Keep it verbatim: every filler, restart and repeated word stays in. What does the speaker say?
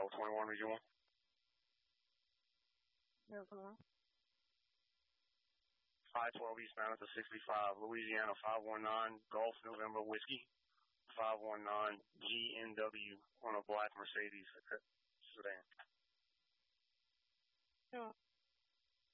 L twenty-one, Region one. Air one. five twelve eastbound to sixty-five, Louisiana five one nine, Golf November Whiskey, five one nine G N W on a black Mercedes sedan. Yeah.